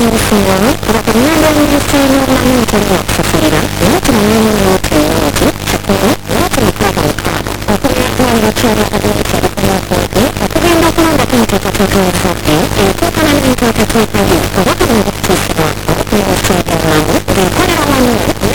있으며 그렇게 인간적인 수준을 많은 돈이 없었으리라. 이렇게 많은 돈이지 작품은 이렇게 못하다 있다. 그냥 유치원을 가지고 제가 끝났고 그냥 나타난 같은 제가 조사했을 때 출판하는 그 대통령이 그것도